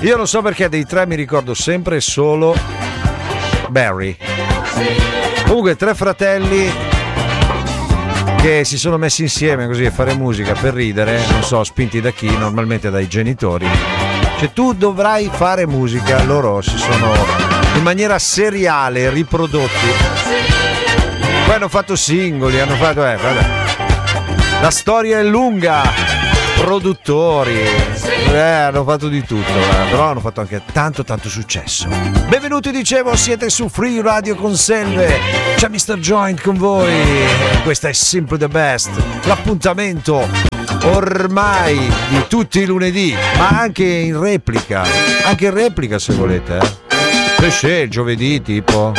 Io non so perché dei tre mi ricordo sempre solo Barry. Comunque 3 fratelli che si sono messi insieme così a fare musica per ridere, non so, spinti da chi? Normalmente dai genitori. Cioè tu dovrai fare musica, loro si sono in maniera seriale riprodotti. Poi hanno fatto singoli, hanno fatto vabbè. La storia è lunga, produttori, hanno fatto di tutto, però hanno fatto anche tanto successo. Benvenuti, dicevo, siete su Free Radio con Selve, c'è Mr. Joint con voi, questa è Simple the Best, l'appuntamento ormai di tutti i lunedì, ma anche in replica se volete, se c'è il giovedì tipo,